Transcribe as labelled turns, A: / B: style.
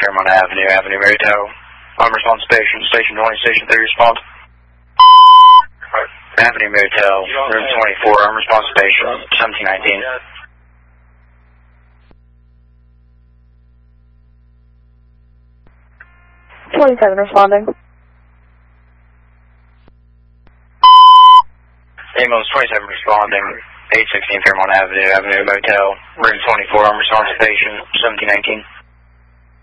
A: Fairmont Avenue, Avenue Motel. Unresponsive station, station 20, station 3, respond. Avenue Motel, room 24, unresponsive station, 1719.
B: 27 responding.
A: Amos 27 responding, 816 Fairmont Avenue, Avenue Motel, room 24, unresponsive station, 1719.